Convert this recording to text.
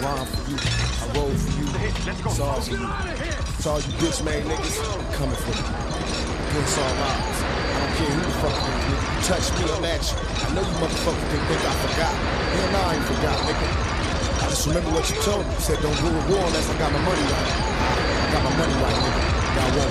rhyme for you. I roll for you. It's all for you. It's all you bitch made niggas coming for you. Against all odds. I don't care who the fuck you nigga. You touch me, I'm at you. I know you motherfuckers think I forgot. Hell no, I ain't forgot, nigga. I just remember what you told me. You said don't go to war unless I got my money right. I got my money right, nigga. Y'all won't.